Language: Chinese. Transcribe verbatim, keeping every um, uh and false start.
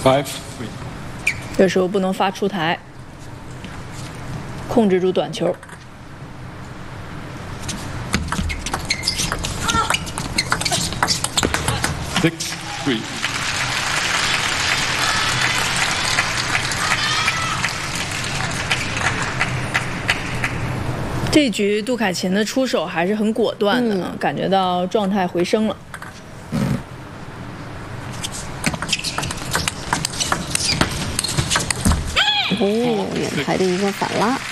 Five, three. 这时候不能发出台，控制住短球。 Six, three. 这局杜凯琴的出手还是很果断的，嗯、感觉到状态回升了。 哦，远台的一个反拉。